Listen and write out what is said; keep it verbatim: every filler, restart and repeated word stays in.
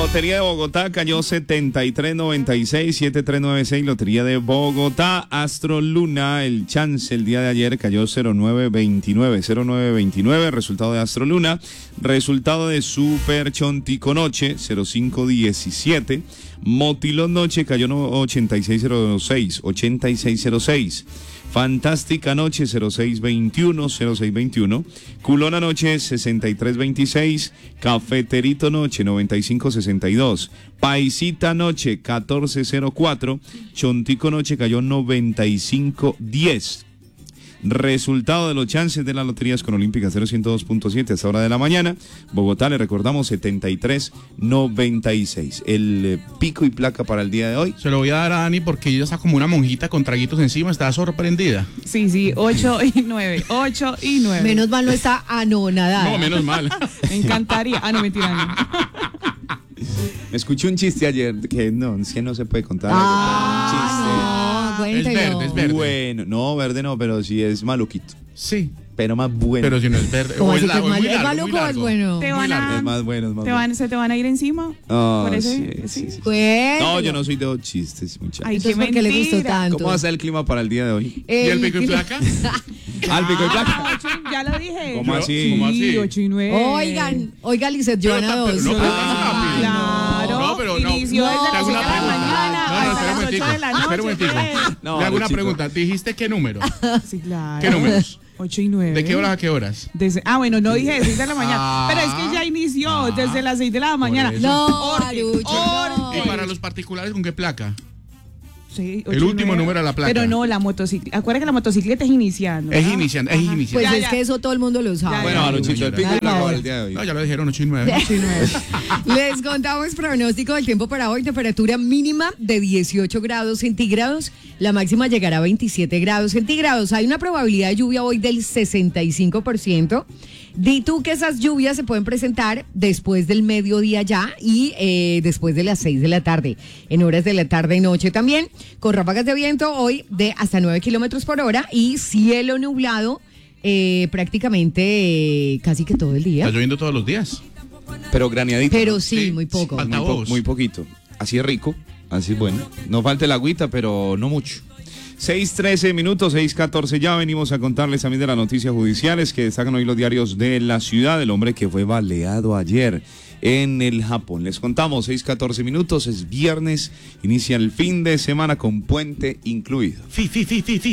Lotería de Bogotá cayó setenta y tres noventa y seis, setenta y tres noventa y seis. Lotería de Bogotá, Astro Luna, el chance el día de ayer cayó cero nueve veintinueve, cero nueve veintinueve. Resultado de Astro Luna. Resultado de Super Chontico Noche, cero cinco diecisiete. Motilón Noche cayó ochenta y seis cero seis, ochenta y seis cero seis. Fantástica Noche cero seis veintiuno, cero seis veintiuno. Culona Noche sesenta y tres veintiséis. Cafeterito Noche noventa y cinco sesenta y dos. Paisita Noche catorce cero cuatro. Chontico Noche cayó noventa y cinco diez. Resultado de los chances de las loterías con Olímpica cero ciento dos punto siete a esta hora de la mañana. Bogotá, le recordamos, setenta y tres noventa y seis. El eh, pico y placa para el día de hoy. Se lo voy a dar a Dani porque ella está como una monjita con traguitos encima, está sorprendida. Sí, sí, ocho y nueve, ocho y nueve. Menos mal no está anonadada. No, menos mal. Me encantaría. Ah, no, mentira, no. Escuché un chiste ayer que no, es que no se puede contar. Ah, un chiste. Es verde, es verde. Bueno, no, verde no, pero sí es maluquito. Sí. Pero más bueno. Pero si no es verde. ¿Cómo o así es que es largo, mal- muy es largo, maluco muy o es largo. bueno? Te Muy van a- Es más bueno, es más ¿Te bueno. van, ¿Se te van a ir encima? Ah, Por eso, sí, sí. sí, sí. Bueno. No, yo no soy de los chistes, muchachos. Ay, Entonces, qué ¿por qué le gustó mentira. tanto? ¿Cómo va a ser el clima para el día de hoy? ¿Y el pico y clima- placa? Al pico y placa. Ah, ocho, ya lo dije. ¿Cómo Yo- así? ¿Cómo así? Sí, ocho y nueve. Oigan, oiga, Lizeth, Pero Joana ta- pero dos. no, pero Ah, rápido. Claro, No, pero no. inició desde No, las Te hago siete una de la pregunta. mañana No, no, hasta espera un las ocho momentico. de la noche. Espera un momentico. pues. No, Le hago una Luchito. pregunta. ¿Dijiste qué número? Sí, claro. ¿Qué números? ocho y nueve. ¿De qué horas a qué horas? Desde, ah, bueno, no dije de seis de la mañana. Ah. pero es que ya inició Ah. desde las seis de la mañana. eso. No, Orden, Arucho, no. orden. ¿Y para los particulares con qué placa? Sí, El ocho y último nueve. número de la placa. Pero no, la motocicleta. Acuérdate que la motocicleta es iniciando. Es ¿verdad? iniciando, es Ajá. iniciando. Pues Ya, es ya. que eso todo el mundo lo sabe. Ya, Bueno, ya. a Luchito, el pico y placa para el día de hoy. No, ya lo dijeron, ocho y nueve. ocho y nueve. Les contamos pronóstico del tiempo para hoy. Temperatura mínima de dieciocho grados centígrados. La máxima llegará a veintisiete grados centígrados. Hay una probabilidad de lluvia hoy del sesenta y cinco por ciento. Di tú que esas lluvias se pueden presentar después del mediodía ya y eh, después de las seis de la tarde, en horas de la tarde y noche también, con ráfagas de viento hoy de hasta nueve kilómetros por hora y cielo nublado eh, prácticamente eh, casi que todo el día. Está lloviendo todos los días. Pero graneadito. Pero ¿no? sí, Sí, muy poco. sí, Muy, po- Altavoz. muy poquito. Así es rico, así es bueno. No falta el agüita, pero no mucho. seis trece minutos, seis catorce ya. Venimos a contarles también de las noticias judiciales que destacan hoy los diarios de la ciudad. El hombre que fue baleado ayer en el Japón. Les contamos, seis catorce minutos, es viernes, inicia el fin de semana con puente incluido. Fi, fi, fi, fi, fi.